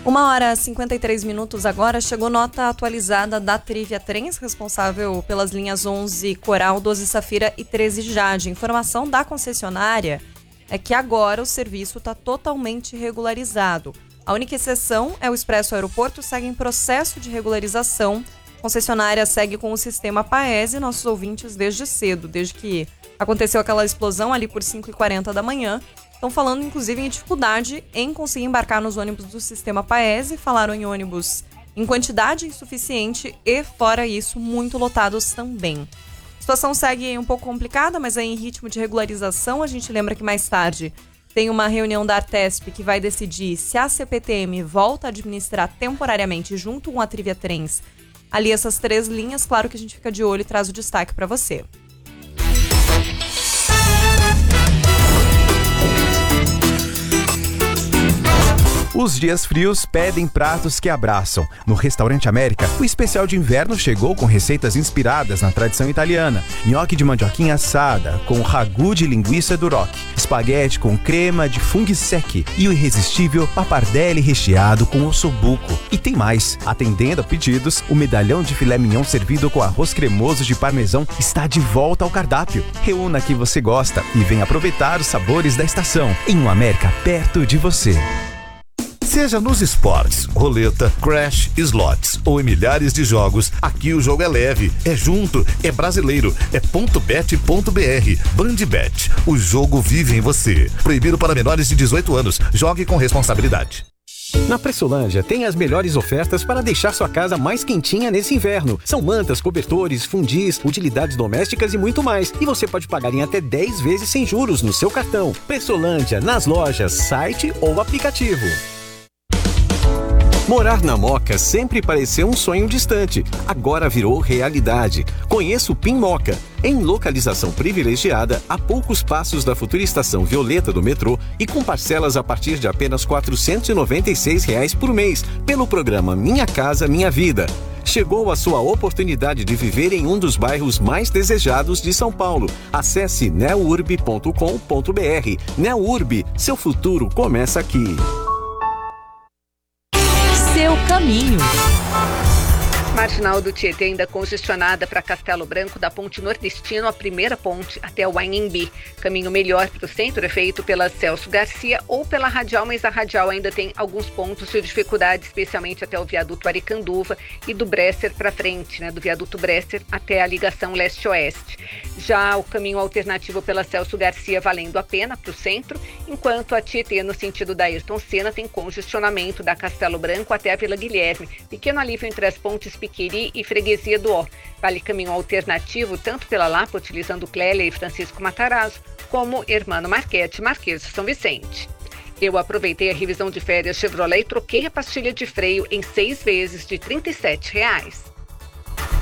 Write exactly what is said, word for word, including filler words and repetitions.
Uma hora e cinquenta e três minutos agora, chegou nota atualizada da Trivia Trens, responsável pelas linhas onze Coral, doze Safira e treze Jade. Informação da concessionária é que agora o serviço está totalmente regularizado. A única exceção é o Expresso Aeroporto, segue em processo de regularização. A concessionária segue com o sistema Paese, nossos ouvintes desde cedo, desde que aconteceu aquela explosão ali por cinco e quarenta da manhã. Estão falando, inclusive, em dificuldade em conseguir embarcar nos ônibus do sistema Paese. Falaram em ônibus em quantidade insuficiente e, fora isso, muito lotados também. A situação segue um pouco complicada, mas aí em ritmo de regularização. A gente lembra que mais tarde tem uma reunião da Artesp que vai decidir se a C P T M volta a administrar temporariamente, junto com a Trivia Trens, ali essas três linhas. Claro que a gente fica de olho e traz o destaque para você. Os dias frios pedem pratos que abraçam. No Restaurante América, o especial de inverno chegou com receitas inspiradas na tradição italiana. Nhoque de mandioquinha assada, com ragu de linguiça duroc, espaguete com crema de funghi secchi e o irresistível pappardelle recheado com ossobuco. E tem mais. Atendendo a pedidos, o medalhão de filé mignon servido com arroz cremoso de parmesão está de volta ao cardápio. Reúna que você gosta e venha aproveitar os sabores da estação. Em um América perto de você. Seja nos esportes, roleta, crash, slots ou em milhares de jogos, aqui o jogo é leve, é junto, é brasileiro, é ponto bet ponto br. Bandbet, o jogo vive em você. Proibido para menores de dezoito anos. Jogue com responsabilidade. Na Pressolândia tem as melhores ofertas para deixar sua casa mais quentinha nesse inverno. São mantas, cobertores, fundis, utilidades domésticas e muito mais. E você pode pagar em até dez vezes sem juros no seu cartão. Pressolândia, nas lojas, site ou aplicativo. Morar na Moca sempre pareceu um sonho distante, agora virou realidade. Conheça o Pin Moca, em localização privilegiada, a poucos passos da futura estação Violeta do metrô e com parcelas a partir de apenas quatrocentos e noventa e seis reais por mês, pelo programa Minha Casa Minha Vida. Chegou a sua oportunidade de viver em um dos bairros mais desejados de São Paulo. Acesse neurb ponto com ponto br. Neurb, seu futuro começa aqui. Seu caminho. Marginal do Tietê ainda congestionada para Castelo Branco, da ponte Nordestino, a primeira ponte até o Anhembi. Caminho melhor para o centro é feito pela Celso Garcia ou pela Radial, mas a Radial ainda tem alguns pontos de dificuldade, especialmente até o viaduto Aricanduva e do Bresser para frente, né, do viaduto Bresser até a ligação leste-oeste. Já o caminho alternativo pela Celso Garcia valendo a pena para o centro, enquanto a Tietê, no sentido da Ayrton Senna, tem congestionamento da Castelo Branco até a Vila Guilherme. Pequeno alívio entre as pontes Piqueri e Freguesia do Ó. Vale caminho alternativo tanto pela Lapa, utilizando Clélia e Francisco Matarazzo, como Hermano Marchetti, Marquês de São Vicente. Eu aproveitei a revisão de férias Chevrolet e troquei a pastilha de freio em seis vezes de trinta e sete reais.